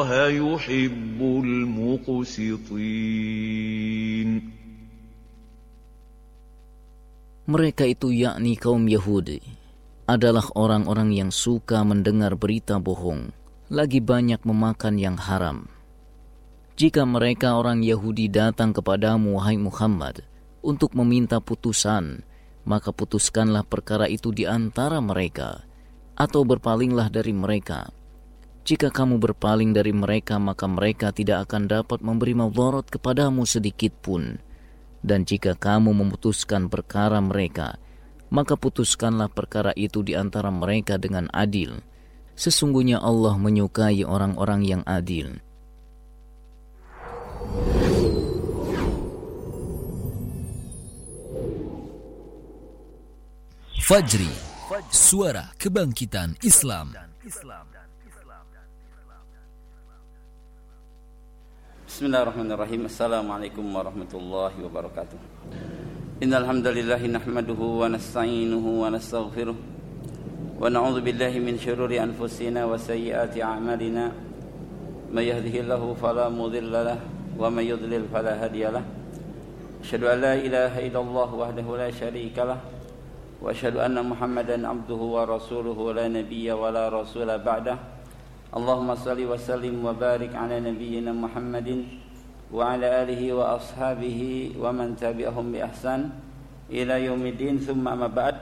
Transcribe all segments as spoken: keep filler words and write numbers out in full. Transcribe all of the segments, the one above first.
يحب المقسطين. Mereka itu yakni kaum Yahudi adalah orang-orang yang suka mendengar berita bohong, lagi banyak memakan yang haram. Jika mereka orang Yahudi datang kepadamu, wahai Muhammad, untuk meminta putusan, maka putuskanlah perkara itu di antara mereka, atau berpalinglah dari mereka. Jika kamu berpaling dari mereka, maka mereka tidak akan dapat memberi madarat kepadamu sedikit pun. Dan jika kamu memutuskan perkara mereka, maka putuskanlah perkara itu di antara mereka dengan adil. Sesungguhnya Allah menyukai orang-orang yang adil. Fajri, suara kebangkitan Islam. Bismillahirrahmanirrahim. Assalamualaikum warahmatullahi wabarakatuh. Innal hamdalillah nahmaduhu wa nasta'inuhu wa nastaghfiruh wa na'udzu billahi min shururi anfusina wa sayyiati a'malina. May yahdihillahu fala mudilla lahu wa may yudlil fala hadiya lahu. Asyhadu an la ilaha illallah wahdahu la syarika lahu wa asyhadu anna Muhammadan abduhu wa rasuluhu la nabiyya wa la rasula ba'dahu. Allahumma salli wa sallim wa barik ala nabiyyina Muhammadin wa ala alihi wa ashabihi wa man tabi'ahum bi ihsan ila yaumiddin, thumma amma ba'd.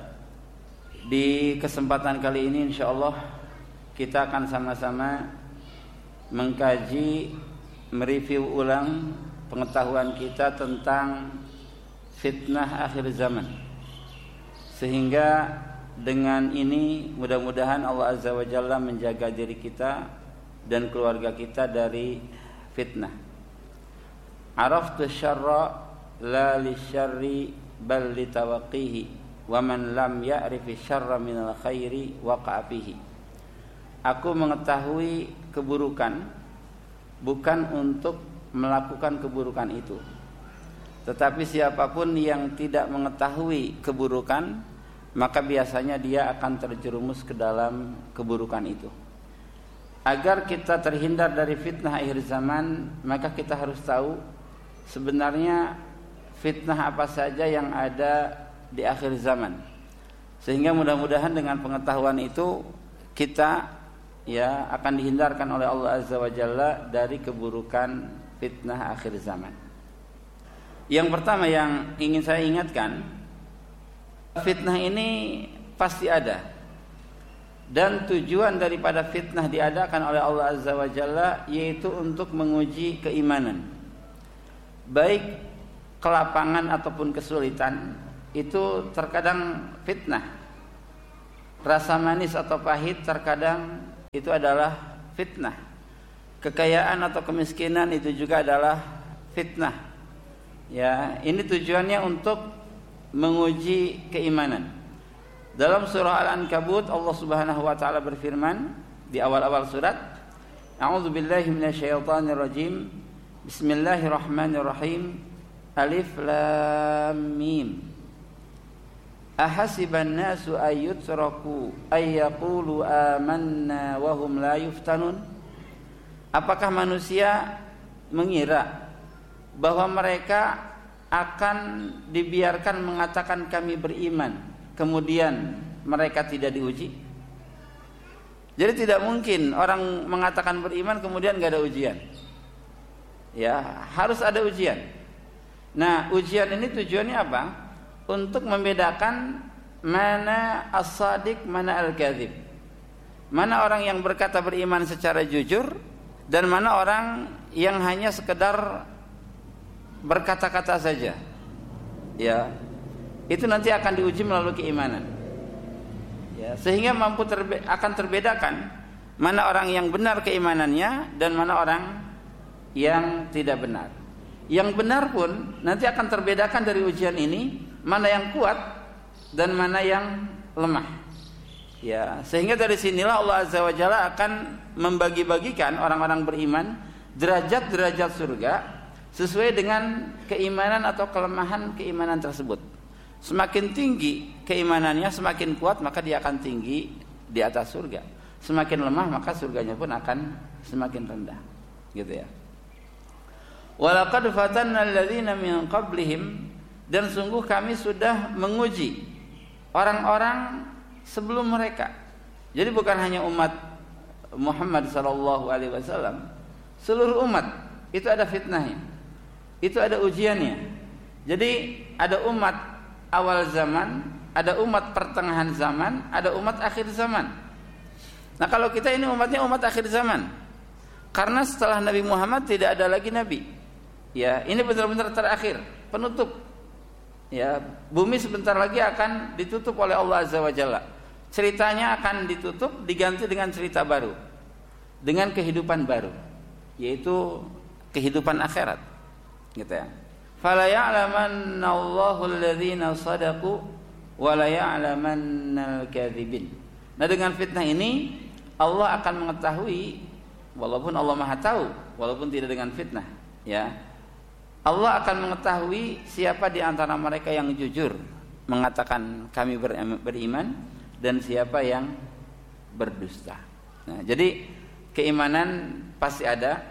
Di kesempatan kali ini insyaallah kita akan sama-sama mengkaji, mereview ulang pengetahuan kita tentang fitnah akhir zaman, sehingga dengan ini mudah-mudahan Allah Azza wa Jalla menjaga diri kita dan keluarga kita dari fitnah. Araftu syarra la lisyarri bal litawaqqihi wa man lam ya'rifi syarra minal khairi waqa'a fihi. Aku mengetahui keburukan bukan untuk melakukan keburukan itu, tetapi siapapun yang tidak mengetahui keburukan, maka biasanya dia akan terjerumus ke dalam keburukan itu. Agar kita terhindar dari fitnah akhir zaman, maka kita harus tahu sebenarnya fitnah apa saja yang ada di akhir zaman. Sehingga mudah-mudahan dengan pengetahuan itu kita ya akan dihindarkan oleh Allah Azza wa Jalla dari keburukan fitnah akhir zaman. Yang pertama yang ingin saya ingatkan, fitnah ini pasti ada, dan tujuan daripada fitnah diadakan oleh Allah Azza wa Jalla yaitu untuk menguji keimanan. Baik kelapangan ataupun kesulitan itu terkadang fitnah. Rasa manis atau pahit terkadang itu adalah fitnah. Kekayaan atau kemiskinan itu juga adalah fitnah. Ya, ini tujuannya untuk menguji keimanan. Dalam surah Al-Ankabut Allah Subhanahu wa taala berfirman di awal-awal surat, A'udzu billahi minasyaitonir rajim. Bismillahirrahmanirrahim. Alif lam mim. Ahasiban nasu ayyutraku ayyaqulu amanna wa hum la yuftanun. Apakah manusia mengira bahwa mereka akan dibiarkan mengatakan kami beriman, kemudian mereka tidak diuji? Jadi tidak mungkin orang mengatakan beriman kemudian gak ada ujian. Ya, harus ada ujian. Nah, ujian ini tujuannya apa? Untuk membedakan mana as-sadiq, mana al-kadzib. Mana orang yang berkata beriman secara jujur dan mana orang yang hanya sekedar berkata-kata saja. Ya, itu nanti akan diuji melalui keimanan. Ya, sehingga mampu terbe- akan terbedakan mana orang yang benar keimanannya dan mana orang yang tidak benar. Yang benar pun nanti akan terbedakan dari ujian ini mana yang kuat dan mana yang lemah. Ya, sehingga dari sinilah Allah Azza wa Jalla akan membagi-bagikan orang-orang beriman derajat-derajat surga sesuai dengan keimanan atau kelemahan keimanan tersebut. Semakin tinggi keimanannya, semakin kuat, maka dia akan tinggi di atas surga. Semakin lemah, maka surganya pun akan semakin rendah. gitu ya. Walaqad fatanna alladziina min qablihim, dan sungguh kami sudah menguji orang-orang sebelum mereka. Jadi bukan hanya umat Muhammad sallallahu alaihi wasallam, seluruh umat itu ada fitnahnya, itu ada ujiannya. Jadi ada umat awal zaman, ada umat pertengahan zaman, ada umat akhir zaman. Nah kalau kita ini umatnya umat akhir zaman, karena setelah Nabi Muhammad tidak ada lagi Nabi. Ya, ini benar-benar terakhir, penutup. Ya, bumi sebentar lagi akan ditutup oleh Allah Azza wa Jalla. Ceritanya akan ditutup, diganti dengan cerita baru, dengan kehidupan baru, yaitu kehidupan akhirat, gitu ya. Fala ya'lamanna Allahu alladhina shadaqu wa la ya'lamanna al-kadzibin. Nah, dengan fitnah ini Allah akan mengetahui, walaupun Allah Maha tahu, walaupun tidak dengan fitnah, ya. Allah akan mengetahui siapa di antara mereka yang jujur mengatakan kami beriman dan siapa yang berdusta. Nah, jadi keimanan pasti ada,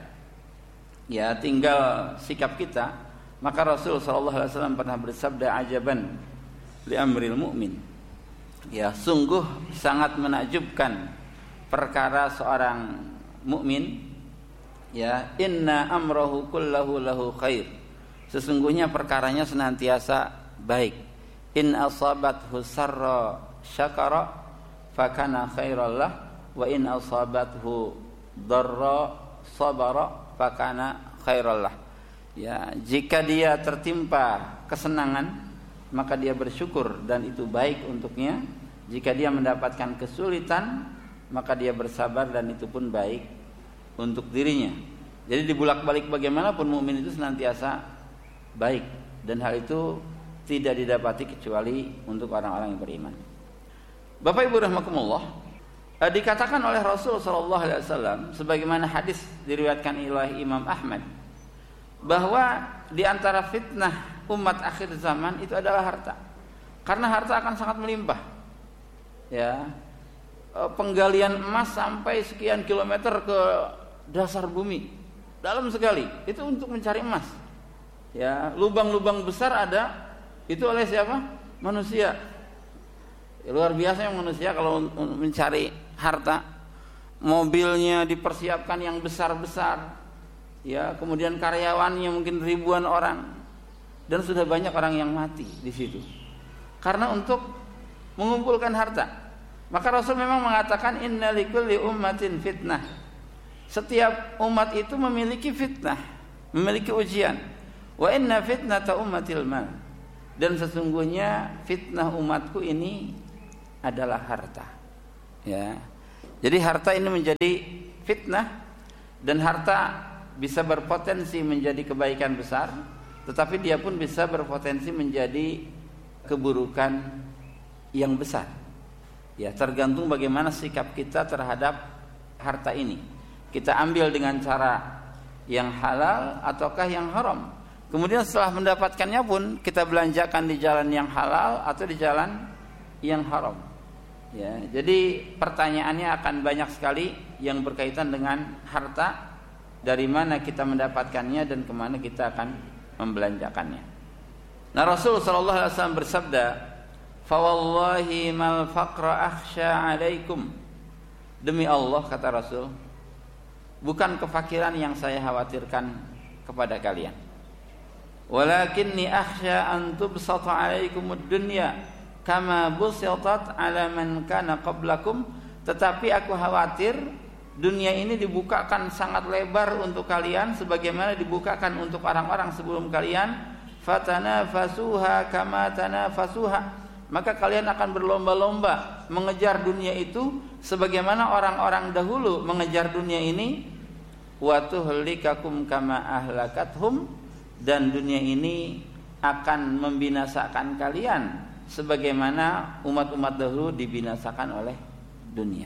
ya tinggal sikap kita. Maka Rasul sallallahu alaihi wasallam pernah bersabda, ajaban li amril mu'min. Ya, sungguh sangat menakjubkan perkara seorang mukmin. Ya, inna amrahu kullahu lahu khair. Sesungguhnya perkaranya senantiasa baik. In asabathu sarra syakara fakana khairallah, wa in asabathu darra sabara fakana khairallah. Ya, jika dia tertimpa kesenangan maka dia bersyukur dan itu baik untuknya. Jika dia mendapatkan kesulitan maka dia bersabar dan itu pun baik untuk dirinya. Jadi dibulak-balik bagaimanapun mukmin itu senantiasa baik, dan hal itu tidak didapati kecuali untuk orang-orang yang beriman. Bapak Ibu rahimakumullah, eh, dikatakan oleh Rasul sallallahu alaihi wasallam sebagaimana hadis diriwayatkan oleh Imam Ahmad, bahwa di antara fitnah umat akhir zaman itu adalah harta. Karena harta akan sangat melimpah. Ya. Eh, penggalian emas sampai sekian kilometer ke dasar bumi, dalam sekali, itu untuk mencari emas. Ya, lubang-lubang besar ada, itu oleh siapa? Manusia. Ya, luar biasa yang manusia kalau mencari harta. Mobilnya dipersiapkan yang besar-besar. Ya, kemudian karyawannya mungkin ribuan orang, dan sudah banyak orang yang mati di situ. Karena untuk mengumpulkan harta. Maka Rasul memang mengatakan inna likulli ummatin fitnah. Setiap umat itu memiliki fitnah, memiliki ujian. Wa inna fitnata ummatil mal. Dan sesungguhnya fitnah umatku ini adalah harta. Ya. Jadi harta ini menjadi fitnah, dan harta bisa berpotensi menjadi kebaikan besar, tetapi dia pun bisa berpotensi menjadi keburukan yang besar. Ya, tergantung bagaimana sikap kita terhadap harta ini. Kita ambil dengan cara yang halal ataukah yang haram. Kemudian setelah mendapatkannya pun kita belanjakan di jalan yang halal atau di jalan yang haram. Ya, jadi pertanyaannya akan banyak sekali yang berkaitan dengan harta, dari mana kita mendapatkannya dan kemana kita akan membelanjakannya. Nah, Rasul sallallahu alaihi wasallam bersabda, "Fa wallahi mal faqra akhsha 'alaikum." Demi Allah, kata Rasul, bukan kefakiran yang saya khawatirkan kepada kalian. Walakinni akhsha an tubsata 'alaikumud dunya kama busitat 'ala man kana qablakum. Tetapi aku khawatir dunia ini dibukakan sangat lebar untuk kalian sebagaimana dibukakan untuk orang-orang sebelum kalian. Fatanafasuha kama tanafasuha. Maka kalian akan berlomba-lomba mengejar dunia itu sebagaimana orang-orang dahulu mengejar dunia ini. Wa tuhlikakum kama ahlakathum. Dan dunia ini akan membinasakan kalian sebagaimana umat-umat dahulu dibinasakan oleh dunia.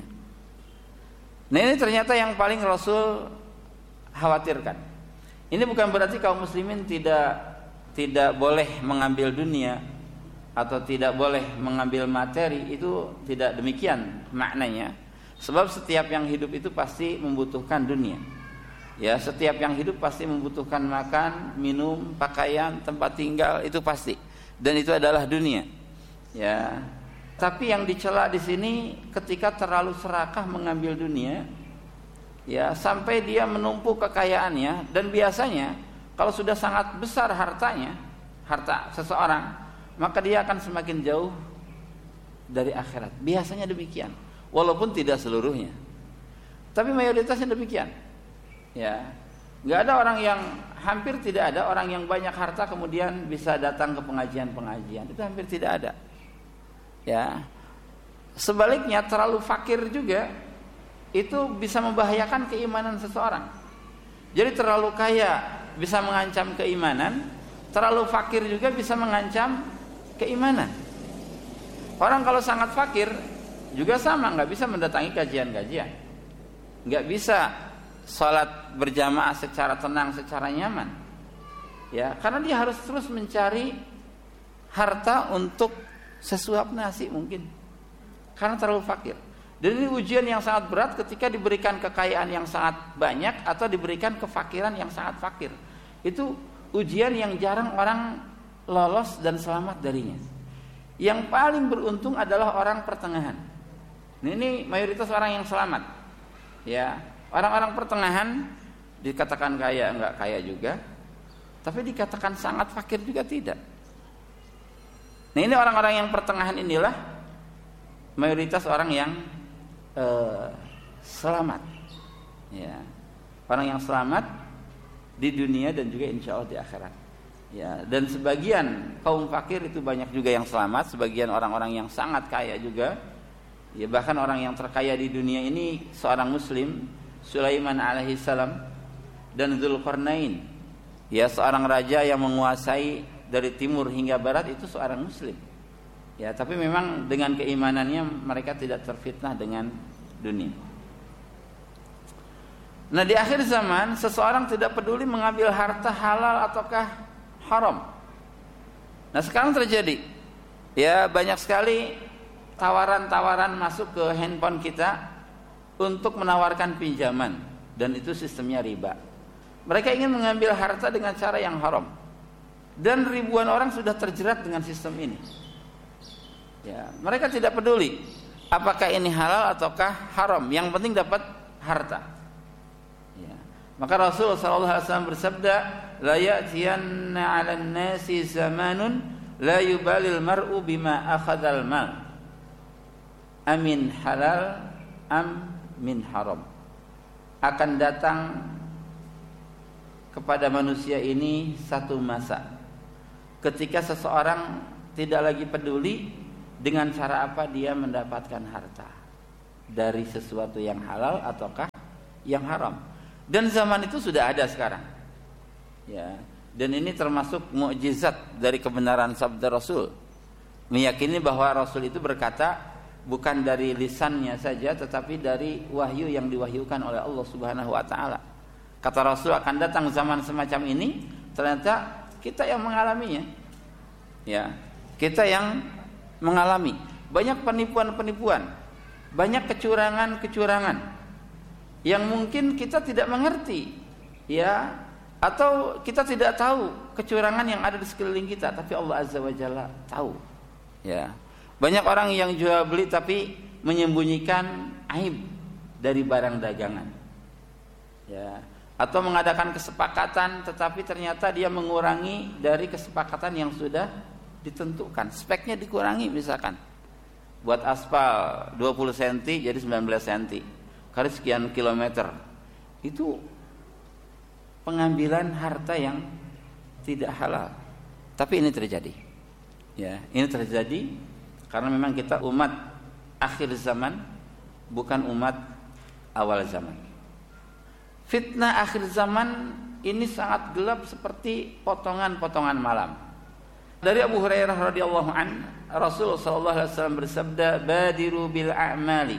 Nah, ini ternyata yang paling Rasul khawatirkan. Ini bukan berarti kaum muslimin tidak tidak boleh mengambil dunia atau tidak boleh mengambil materi, itu tidak demikian maknanya. Sebab setiap yang hidup itu pasti membutuhkan dunia. Ya, setiap yang hidup pasti membutuhkan makan, minum, pakaian, tempat tinggal, itu pasti. Dan itu adalah dunia. Ya. Tapi yang dicela di sini ketika terlalu serakah mengambil dunia, ya, sampai dia menumpuk kekayaannya, dan biasanya kalau sudah sangat besar hartanya, harta seseorang, maka dia akan semakin jauh dari akhirat. Biasanya demikian, walaupun tidak seluruhnya, tapi mayoritasnya demikian. Ya, nggak ada orang yang, hampir tidak ada orang yang banyak harta kemudian bisa datang ke pengajian-pengajian. Itu hampir tidak ada. Ya, sebaliknya terlalu fakir juga itu bisa membahayakan keimanan seseorang. Jadi terlalu kaya bisa mengancam keimanan, terlalu fakir juga bisa mengancam keimanan. Orang kalau sangat fakir juga sama, nggak bisa mendatangi kajian-kajian, nggak bisa sholat berjamaah secara tenang, secara nyaman. Ya, karena dia harus terus mencari harta untuk sesuap nasi mungkin, karena terlalu fakir. Dan ini ujian yang sangat berat ketika diberikan kekayaan yang sangat banyak atau diberikan kefakiran yang sangat fakir. Itu ujian yang jarang orang lolos dan selamat darinya. Yang paling beruntung adalah orang pertengahan. Ini mayoritas orang yang selamat. Ya, orang-orang pertengahan dikatakan kaya enggak kaya juga, tapi dikatakan sangat fakir juga tidak. Nah, ini orang-orang yang pertengahan inilah mayoritas orang yang eh, selamat. Ya, orang yang selamat di dunia dan juga insya Allah di akhirat. Ya, dan sebagian kaum fakir itu banyak juga yang selamat, sebagian orang-orang yang sangat kaya juga. Ya, bahkan orang yang terkaya di dunia ini seorang muslim, Sulaiman alaihissalam, dan Dzulqarnain. Ya, seorang raja yang menguasai dari timur hingga barat, itu seorang muslim. Ya, tapi memang dengan keimanannya mereka tidak terfitnah dengan dunia. Nah, di akhir zaman seseorang tidak peduli mengambil harta halal ataukah haram. Nah, sekarang terjadi, ya, banyak sekali tawaran-tawaran masuk ke handphone kita untuk menawarkan pinjaman, dan itu sistemnya riba. Mereka ingin mengambil harta dengan cara yang haram, dan ribuan orang sudah terjerat dengan sistem ini. Ya, mereka tidak peduli apakah ini halal ataukah haram, yang penting dapat harta. Ya. Maka Rasul sallallahu alaihi wasallam bersabda, la ya'tiyanna 'alan nasi zamanun la yubalil mar'u bima akhadhal mal, amin halal am min haram. Akan datang kepada manusia ini satu masa ketika seseorang tidak lagi peduli dengan cara apa dia mendapatkan harta, dari sesuatu yang halal ataukah yang haram. Dan zaman itu sudah ada sekarang. Ya, dan ini termasuk mukjizat dari kebenaran sabda Rasul. Meyakini bahwa Rasul itu berkata bukan dari lisannya saja, tetapi dari wahyu yang diwahyukan oleh Allah Subhanahu wa taala. Kata Rasul, akan datang zaman semacam ini, ternyata kita yang mengalaminya. Ya, kita yang mengalami banyak penipuan-penipuan, banyak kecurangan-kecurangan yang mungkin kita tidak mengerti, ya, atau kita tidak tahu kecurangan yang ada di sekeliling kita, tapi Allah Azza wa Jalla tahu. Ya, banyak orang yang jual beli tapi menyembunyikan aib dari barang dagangan. Ya, atau mengadakan kesepakatan tetapi ternyata dia mengurangi dari kesepakatan yang sudah ditentukan. Speknya dikurangi, misalkan buat aspal dua puluh sentimeter jadi sembilan belas sentimeter kali sekian kilometer. Itu pengambilan harta yang tidak halal. Tapi ini terjadi. Ya, ini terjadi karena memang kita umat akhir zaman, bukan umat awal zaman. Fitnah akhir zaman ini sangat gelap seperti potongan-potongan malam. Dari Abu Hurairah radhiyallahu an, Rasul sallallahu alaihi wasallam bersabda, "Badiru bil a'mali."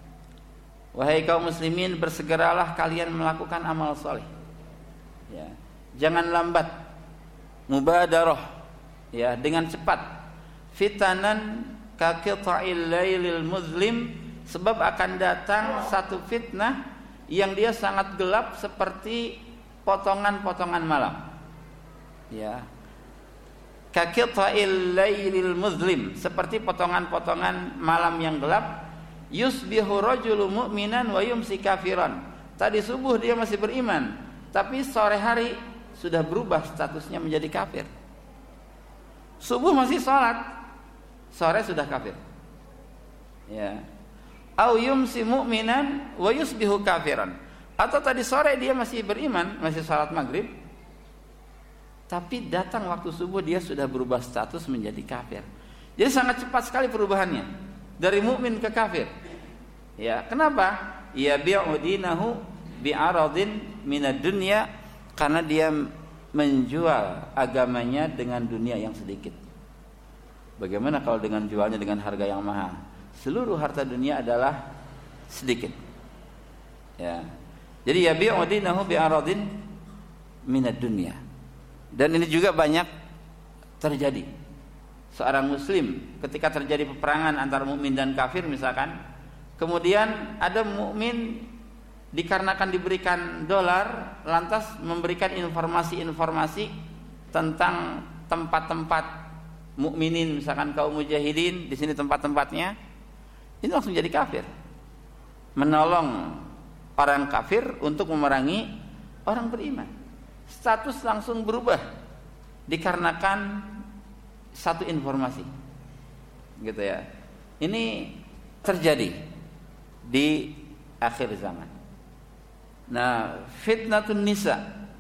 Wahai kaum muslimin, bersegeralah kalian melakukan amal saleh. Ya, jangan lambat. Mubadarah, ya, dengan cepat. Fitanan ka qita'il lailil muzlim, sebab akan datang satu fitnah yang dia sangat gelap seperti potongan-potongan malam. Ya. Kaqita'il lailil muzlim, seperti potongan-potongan malam yang gelap. Yusbihu rajulu mu'minan wa yumsi kafiran. Tadi subuh dia masih beriman, tapi sore hari sudah berubah statusnya menjadi kafir. Subuh masih salat, sore sudah kafir. Ya. Au yumsi mu'minan wa yusbihu kafiran. Atau tadi sore dia masih beriman, masih salat maghrib, tapi datang waktu subuh dia sudah berubah status menjadi kafir. Jadi sangat cepat sekali perubahannya dari mukmin ke kafir. Ya, kenapa? Ya bi'u dinahu bi'aradin minad dunya, karena dia menjual agamanya dengan dunia yang sedikit. Bagaimana kalau dengan jualnya dengan harga yang mahal? Seluruh harta dunia adalah sedikit. Ya. Jadi ya bi'u dinahu bi'aradin minad dunya. Dan ini juga banyak terjadi. Seorang muslim ketika terjadi peperangan antara mukmin dan kafir misalkan, kemudian ada mukmin dikarenakan diberikan dolar lantas memberikan informasi-informasi tentang tempat-tempat mukminin, misalkan kaum mujahidin, di sini tempat-tempatnya, ini langsung jadi kafir. Menolong orang kafir untuk memerangi orang beriman. Status langsung berubah dikarenakan satu informasi, gitu ya. Ini terjadi di akhir zaman. Nah, fitnatun nisa,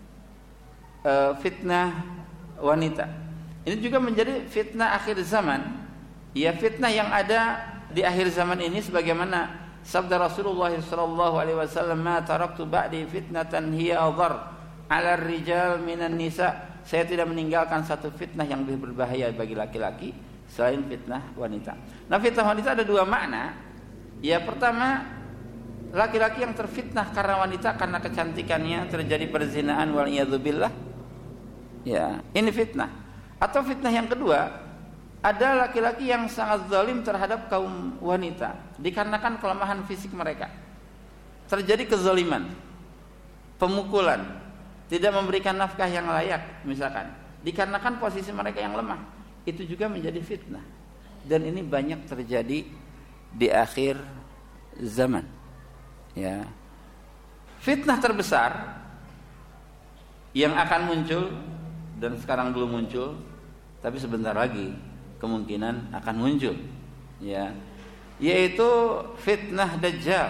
uh, fitnah wanita, ini juga menjadi fitnah akhir zaman. Ya, fitnah yang ada di akhir zaman ini sebagaimana sabda Rasulullah sallallahu alaihi wasallam, "Ma taraktu ba'di fitnatan hiya adhar 'ala rijal minan nisa." Saya tidak meninggalkan satu fitnah yang lebih berbahaya bagi laki-laki selain fitnah wanita. Nah, fitnah wanita ada dua makna. Ya, pertama, laki-laki yang terfitnah karena wanita, karena kecantikannya terjadi perzinahan wal iyadzubillah. Ya, ini fitnah. Atau fitnah yang kedua, ada laki-laki yang sangat zalim terhadap kaum wanita dikarenakan kelemahan fisik mereka. Terjadi kezaliman, pemukulan, tidak memberikan nafkah yang layak misalkan, dikarenakan posisi mereka yang lemah. Itu juga menjadi fitnah. Dan ini banyak terjadi di akhir zaman. Ya. Fitnah terbesar yang akan muncul dan sekarang belum muncul, tapi sebentar lagi kemungkinan akan muncul, ya, yaitu fitnah Dajjal.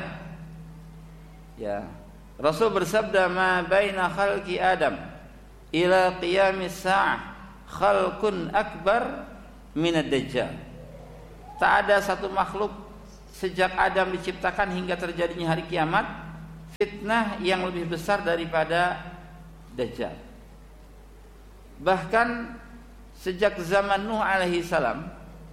Ya. Rasul bersabda, "Ma baina khalqi Adam ila qiyamis sa'ah khalqun akbar minad Dajjal." Tak ada satu makhluk sejak Adam diciptakan hingga terjadinya hari kiamat fitnah yang lebih besar daripada Dajjal. Bahkan sejak zaman Nuh alaihi salam,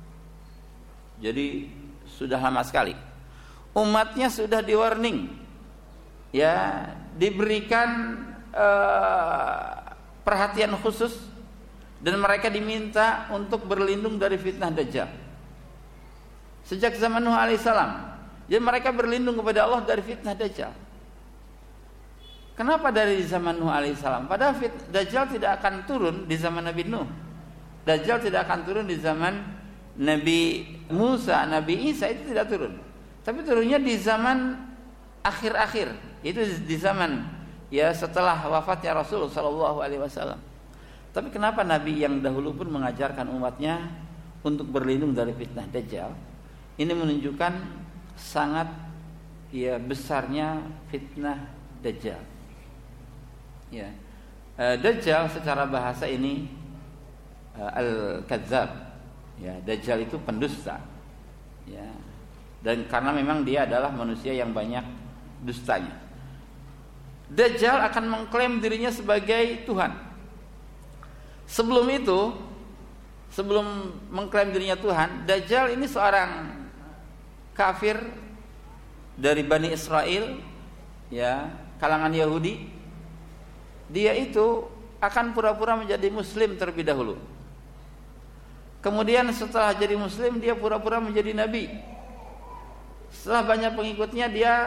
jadi sudah lama sekali, umatnya sudah di-warning, ya, diberikan uh, perhatian khusus, dan mereka diminta untuk berlindung dari fitnah Dajjal. Sejak zaman Nuh alaihissalam, jadi mereka berlindung kepada Allah dari fitnah Dajjal. Kenapa dari zaman Nuh alaihissalam? Padahal fitnah Dajjal tidak akan turun di zaman Nabi Nuh. Dajjal tidak akan turun di zaman Nabi Musa, Nabi Isa, itu tidak turun. Tapi turunnya di zaman akhir-akhir, itu di zaman ya setelah wafatnya Rasul sallallahu alaihi wasallam. Tapi kenapa Nabi yang dahulu pun mengajarkan umatnya untuk berlindung dari fitnah Dajjal? Ini menunjukkan sangat ya besarnya fitnah Dajjal. Ya, e, Dajjal secara bahasa ini e, al-kadzab. Ya, Dajjal itu pendusta. Ya, dan karena memang dia adalah manusia yang banyak dustanya. Dajjal akan mengklaim dirinya sebagai Tuhan. Sebelum itu, sebelum mengklaim dirinya Tuhan, Dajjal ini seorang kafir dari Bani Israel, ya, kalangan Yahudi. Dia itu akan pura-pura menjadi muslim terlebih dahulu. Kemudian setelah jadi muslim, dia pura-pura menjadi nabi. Setelah banyak pengikutnya, dia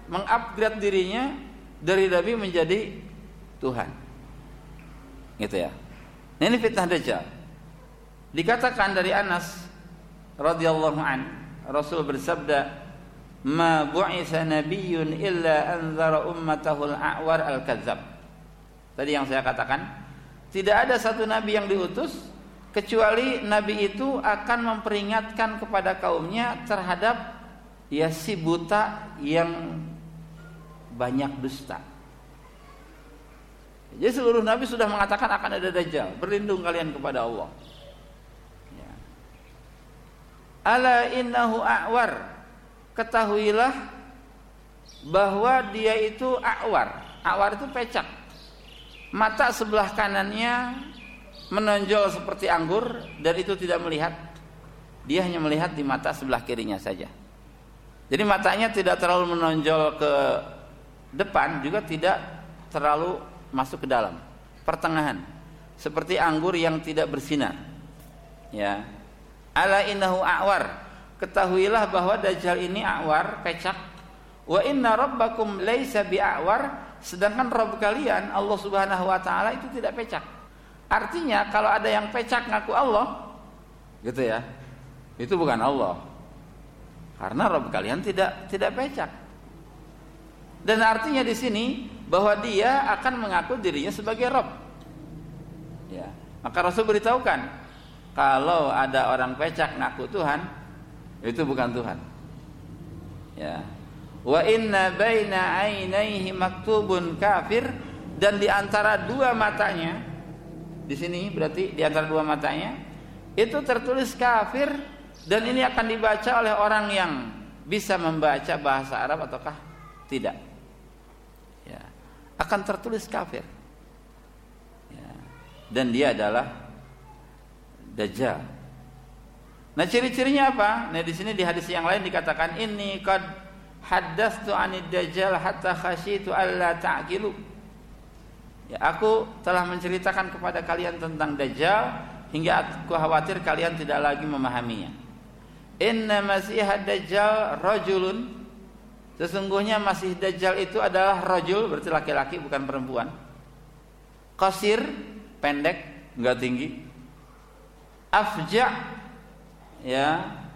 mengupgrade dirinya dari nabi menjadi Tuhan. Gitu ya. Nah, ini fitnah Dajjal. Dikatakan dari Anas radhiyallahu an, Rasul bersabda, "Ma bu'itsa nabiyyun illa anzara ummatahu al-a'war al-kadzdzab." Tadi yang saya katakan, tidak ada satu nabi yang diutus kecuali nabi itu akan memperingatkan kepada kaumnya terhadap ya si buta yang banyak dusta. Jadi seluruh nabi sudah mengatakan akan ada Dajjal. Berlindung kalian kepada Allah. Ya. Ala innahu a'war. Ketahuilah bahwa dia itu a'war. A'war itu pecak. Mata sebelah kanannya menonjol seperti anggur dan itu tidak melihat. Dia hanya melihat di mata sebelah kirinya saja. Jadi matanya tidak terlalu menonjol ke depan, juga tidak terlalu masuk ke dalam, pertengahan, seperti anggur yang tidak bersinar. Ya. Ala innahu a'war. Ketahuilah bahwa Dajjal ini a'war, pecak. Wa inna rabbakum laisa bi'a'war. Sedangkan Rabb kalian Allah Subhanahu wa taala itu tidak pecak. Artinya kalau ada yang pecak ngaku Allah, gitu ya, itu bukan Allah. Karena Rabb kalian tidak tidak pecak. Dan artinya di sini bahwa dia akan mengaku dirinya sebagai Rabb. Ya, maka Rasul beritahukan, kalau ada orang pecak ngaku Tuhan, itu bukan Tuhan. Ya. Wa inna baina ainaihi maktubun kafir, dan di antara dua matanya, di sini berarti di antara dua matanya itu tertulis kafir, dan ini akan dibaca oleh orang yang bisa membaca bahasa Arab ataukah tidak. Ya, akan tertulis kafir. Ya, dan dia adalah Dajjal. Nah, ciri-cirinya apa? Nah, di sini di hadis yang lain dikatakan inni qad haddatstu 'anid dajjal hatta khasyitu alla ta'qilu. Ya, aku telah menceritakan kepada kalian tentang Dajjal hingga aku khawatir kalian tidak lagi memahaminya. Inna masihad dajjal rajulun. Sesungguhnya Masih Dajjal itu adalah rajul, berarti laki-laki bukan perempuan. Qasir, pendek, enggak tinggi. Afja', ya.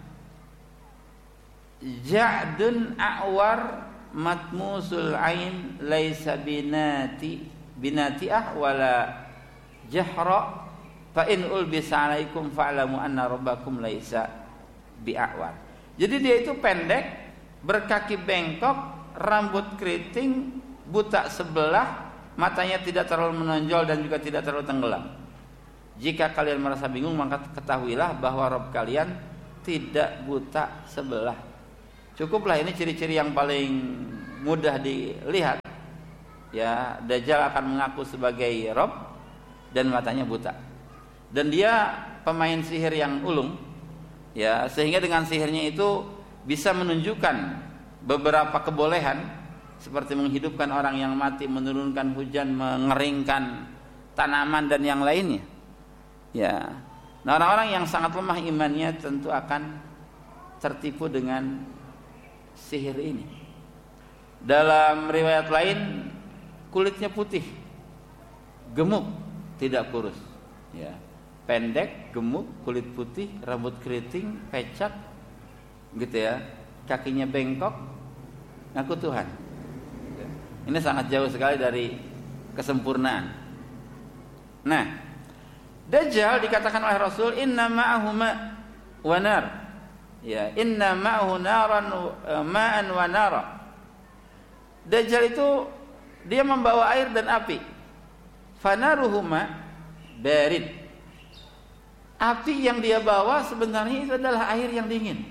Ja'dun a'war matmusul ain laisa binati binati'ah wala jahra fa in ulbisa alaikum fa'lamu anna rabbakum laisa bi'awar. Jadi dia itu pendek, berkaki bengkok, rambut keriting, buta sebelah, matanya tidak terlalu menonjol dan juga tidak terlalu tenggelam. Jika kalian merasa bingung, maka ketahuilah bahwa Rabb kalian tidak buta sebelah. Cukuplah ini ciri-ciri yang paling mudah dilihat. Ya, Dajjal akan mengaku sebagai Rabb dan matanya buta. Dan dia pemain sihir yang ulung. Ya, sehingga dengan sihirnya itu bisa menunjukkan beberapa kebolehan seperti menghidupkan orang yang mati, menurunkan hujan, mengeringkan tanaman dan yang lainnya. Ya. Nah, orang-orang yang sangat lemah imannya tentu akan tertipu dengan sihir ini. Dalam riwayat lain kulitnya putih, gemuk, tidak kurus. Ya. Pendek, gemuk, kulit putih, rambut keriting, pecak, gitu ya. Kakinya bengkok, ngaku Tuhan. Ini sangat jauh sekali dari kesempurnaan. Nah, Dajjal dikatakan oleh Rasul inna ma'ahu ma' wa nar. Ya, inna ma'ahu naran ma'an wa nara. Dajjal itu dia membawa air dan api. Fanaruhuma barid. Api yang dia bawa sebenarnya itu adalah air yang dingin.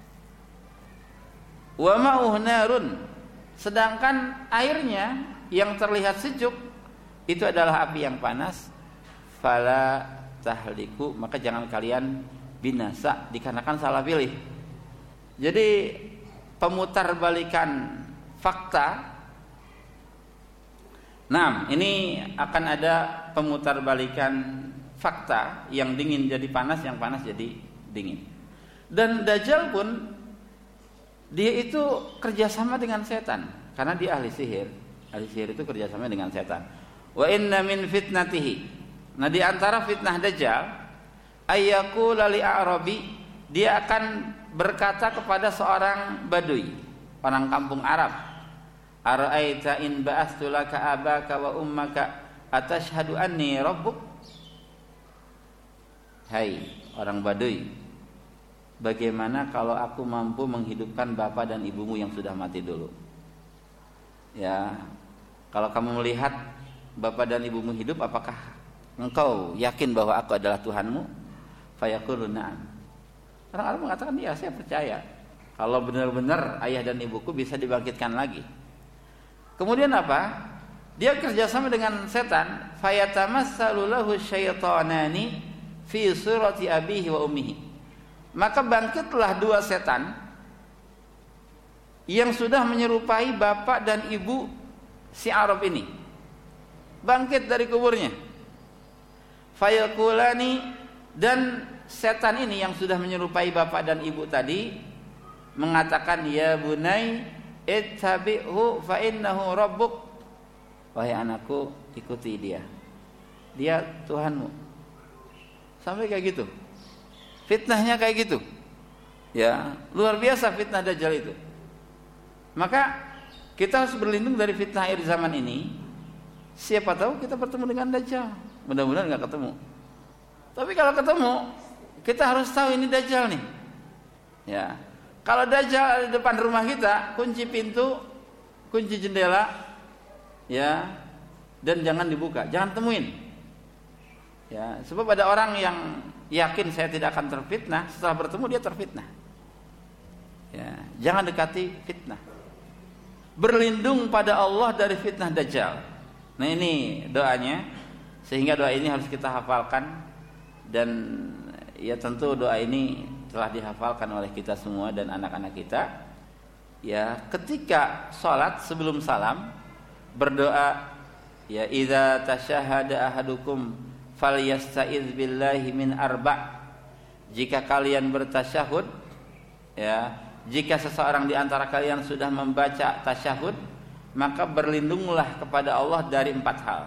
Wa ma'uhu narun. Sedangkan airnya yang terlihat sejuk itu adalah api yang panas. Fala tahliku, maka jangan kalian binasa dikarenakan salah pilih. Jadi pemutarbalikan fakta. Nah, ini akan ada pemutarbalikan fakta, yang dingin jadi panas, yang panas jadi dingin. Dan Dajjal pun dia itu kerjasama dengan setan. karena dia ahli sihir. Ahli sihir itu kerjasama dengan setan. Wa inna min fitnatihi. Nah, di antara fitnah Dajjal, ayyaqula li a'rabi, dia akan berkata kepada seorang badui, orang kampung Arab, ara'aita in ba'astu laka abaka wa ummaka atashhadu anni rabbuk. Hai orang badui, bagaimana kalau aku mampu menghidupkan bapak dan ibumu yang sudah mati dulu? Ya, kalau kamu melihat bapak dan ibumu hidup, apakah engkau yakin bahwa aku adalah Tuhanmu? Fayaqulu na'am. Orang Arab mengatakan, ya saya percaya. Kalau benar-benar ayah dan ibuku bisa dibangkitkan lagi. Kemudian apa? Dia kerjasama dengan setan. Fayatamassalu lahu syaitanani fi surati abihi wa ummihi. Maka bangkitlah dua setan yang sudah menyerupai bapak dan ibu si Arab ini. Bangkit dari kuburnya. Fayaqulani, dan setan ini yang sudah menyerupai bapak dan ibu tadi mengatakan, ya bunai ittabi'hu fa innahu rabbuk. Wahai anakku, ikuti dia. Dia Tuhanmu. Sampai kayak gitu. Fitnahnya kayak gitu. Ya, luar biasa fitnah Dajjal itu. Maka kita harus berlindung dari fitnah akhir zaman ini. Siapa tahu kita bertemu dengan Dajjal. Mudah-mudahan enggak ketemu. Tapi kalau ketemu, kita harus tahu ini Dajjal nih. Ya. Kalau Dajjal ada di depan rumah kita, kunci pintu, kunci jendela, ya, dan jangan dibuka, jangan temuin. Ya, sebab ada orang yang yakin saya tidak akan terfitnah, setelah bertemu dia terfitnah. Ya, jangan dekati fitnah. Berlindung pada Allah dari fitnah Dajjal. Nah, ini doanya. Sehingga doa ini harus kita hafalkan, dan ya tentu doa ini telah dihafalkan oleh kita semua dan anak-anak kita. Ya, ketika sholat sebelum salam berdoa, ya idza tasyahada ahadukum falyasta'iz billahi min arba'. Jika kalian bertasyahud, ya, jika seseorang di antara kalian sudah membaca tasyahud, maka berlindunglah kepada Allah dari empat hal.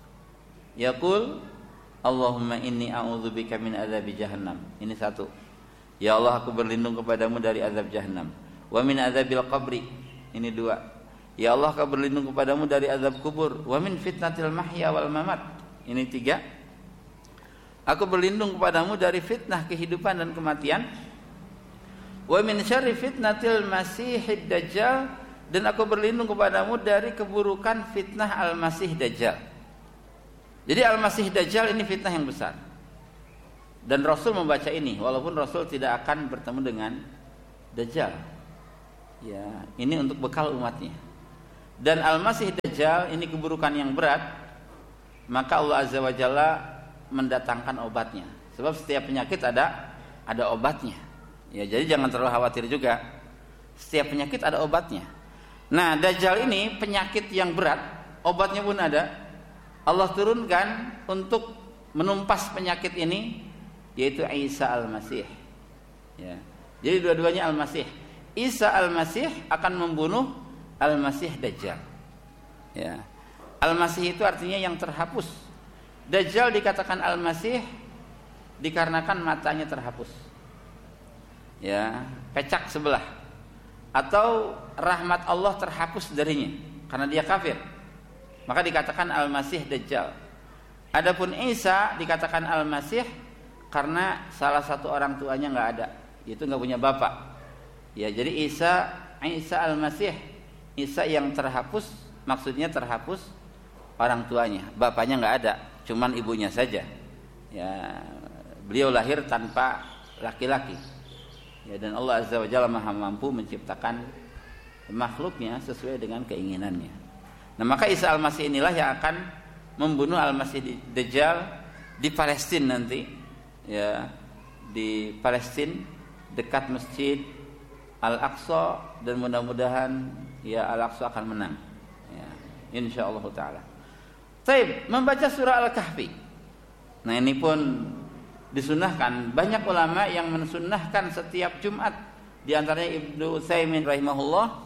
Yaqul Allahumma inni a'udzubika min adzabi jahannam. Ini satu. Ya Allah, aku berlindung kepadamu dari azab jahannam. Wa min adzabil qabri. Ini dua. Ya Allah, aku berlindung kepadamu dari azab kubur. Wa min fitnatil mahya wal mamat. Ini tiga. Aku berlindung kepadamu dari fitnah kehidupan dan kematian. Wa min syarri fitnatil masihid dajjal. Dan aku berlindung kepadamu dari keburukan fitnah al-masih dajjal. Jadi Al-Masih Dajjal ini fitnah yang besar. Dan Rasul membaca ini, walaupun Rasul tidak akan bertemu dengan Dajjal. Ya, ini untuk bekal umatnya. Dan Al-Masih Dajjal ini keburukan yang berat, maka Allah Azza wa Jalla mendatangkan obatnya. Sebab setiap penyakit ada ada obatnya. Ya, jadi jangan terlalu khawatir juga. Setiap penyakit ada obatnya. Nah, Dajjal ini penyakit yang berat, obatnya pun ada. Allah turunkan untuk menumpas penyakit ini, yaitu Isa Al-Masih. Ya. Jadi dua-duanya Al-Masih. Isa Al-Masih akan membunuh Al-Masih Dajjal. Ya. Al-Masih itu artinya yang terhapus. Dajjal dikatakan Al-Masih dikarenakan matanya terhapus. Ya, pecak sebelah. Atau rahmat Allah terhapus darinya karena dia kafir. Maka dikatakan Al-Masih Dajjal. Adapun Isa dikatakan Al-Masih karena salah satu orang tuanya enggak ada, yaitu enggak punya bapak. Ya, jadi Isa Isa Al-Masih, Isa yang terhapus, maksudnya terhapus orang tuanya. Bapaknya enggak ada, cuman ibunya saja. Ya, beliau lahir tanpa laki-laki. Ya, dan Allah Azza wa Jalla Maha mampu menciptakan makhluknya sesuai dengan keinginannya. Nah, maka Isa Al-Masih inilah yang akan membunuh Al-Masih Dajjal di Palestina nanti. Ya, di Palestina dekat Masjid Al-Aqsa, dan mudah-mudahan ya Al-Aqsa akan menang. Ya, insyaallah taala. Baik, membaca surah Al-Kahfi. Nah, ini pun disunahkan. Banyak ulama yang mensunnahkan setiap Jumat. Di antaranya Ibnu Utsaimin rahimahullah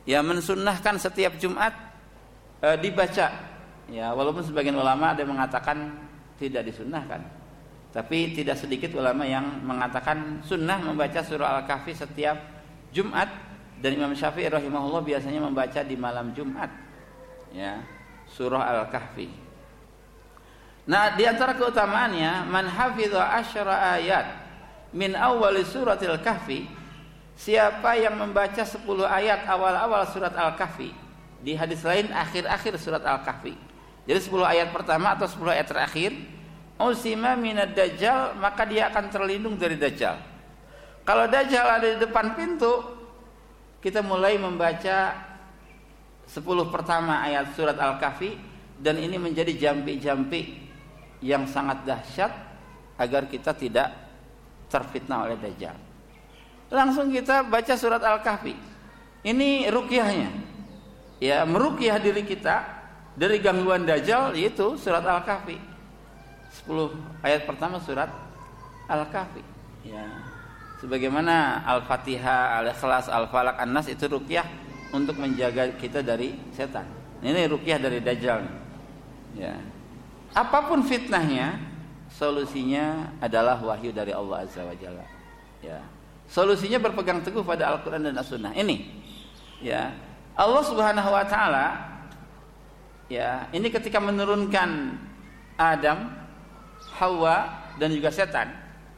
ya mensunnahkan setiap Jumat e, dibaca. Ya, walaupun sebagian ulama ada yang mengatakan tidak disunnahkan. Tapi tidak sedikit ulama yang mengatakan sunnah membaca surah Al-Kahfi setiap Jumat, dan Imam Syafi'i rahimahullah biasanya membaca di malam Jumat. Ya, surah Al-Kahfi. Nah, di antara keutamaannya, man hafidha asyra ayat min awwali suratil Kahfi, siapa yang membaca sepuluh ayat awal-awal surat Al-Kahfi, di hadis lain akhir-akhir surat Al-Kahfi. Jadi sepuluh ayat pertama atau sepuluh ayat terakhir, usima minad dajjal, maka dia akan terlindung dari dajjal. Kalau dajjal ada di depan pintu, kita mulai membaca sepuluh pertama ayat surat Al-Kahfi, dan ini menjadi jampi-jampi yang sangat dahsyat agar kita tidak terfitnah oleh dajjal. Langsung kita baca surat Al-Kahfi. Ini ruqyahnya. Ya, meruqyah diri kita dari gangguan dajjal, yaitu surat Al-Kahfi. sepuluh ayat pertama surat Al-Kahfi. Ya. Sebagaimana Al-Fatihah, Al-Ikhlas, Al-Falaq, An-Nas itu ruqyah untuk menjaga kita dari setan. Ini ruqyah dari dajjal. Ya. Apapun fitnahnya, solusinya adalah wahyu dari Allah Azza wa Jalla. Ya. Solusinya berpegang teguh pada Al-Qur'an dan As-Sunnah. Ini. Ya. Allah Subhanahu wa taala, ya, ini ketika menurunkan Adam, Hawa, dan juga setan,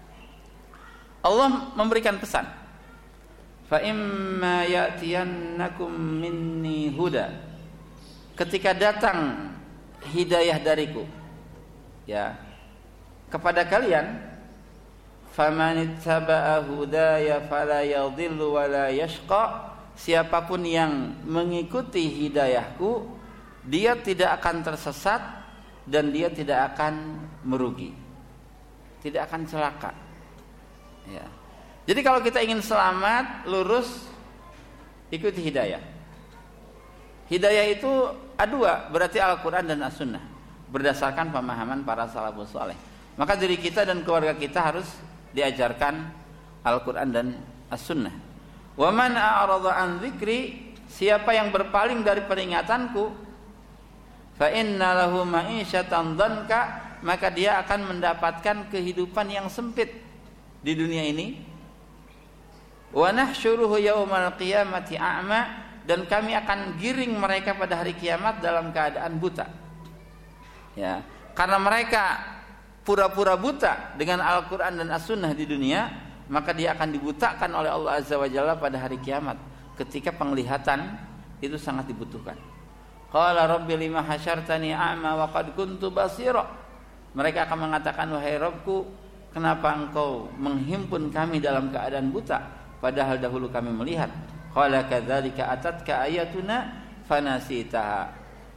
Allah memberikan pesan, fa imma ya'tiyannakum minni huda, ketika datang hidayah dariku, ya, kepada kalian, famanittaba'a hudaya fala yadhillu wa la yashqa, siapapun yang mengikuti hidayahku, dia tidak akan tersesat dan dia tidak akan merugi, tidak akan celaka. Ya. Jadi kalau kita ingin selamat, lurus, ikuti hidayah. Hidayah itu ada dua, berarti Al-Quran dan As-Sunnah, berdasarkan pemahaman para salafus saleh. Maka diri kita dan keluarga kita harus diajarkan Al-Quran dan As-Sunnah. Wa man a'rada an dzikri, siapa yang berpaling dari peringatanku, fa inna lahu ma'isyatan dhanka, maka dia akan mendapatkan kehidupan yang sempit di dunia ini. Wa nahsyuruhu yaumal qiyamati a'ma, dan kami akan giring mereka pada hari kiamat dalam keadaan buta. Ya, karena mereka pura-pura buta dengan Al-Qur'an dan As-Sunnah di dunia, maka dia akan dibutakan oleh Allah Azza wa Jalla pada hari kiamat, ketika penglihatan itu sangat dibutuhkan. Qala rabbi lima hasyartani a'ma wa qad kuntu basira. Mereka akan mengatakan, wahai Rabbku, kenapa engkau menghimpun kami dalam keadaan buta, padahal dahulu kami melihat. Qala kadzalika atatka ayatuna fanasitaha.